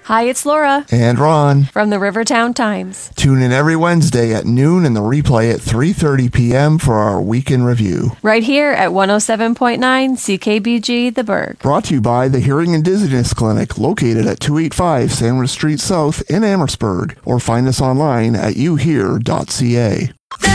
Hi, it's Laura And Ron. from the Rivertown Times. Tune in every Wednesday at noon and the replay at 3:30 p.m. for our weekend review. Right here at 107.9 CKBG The Berg. Brought to you by the Hearing and Dizziness Clinic, located at 285 Sandwich Street South in Amherstburg. Or find us online at youhear.ca.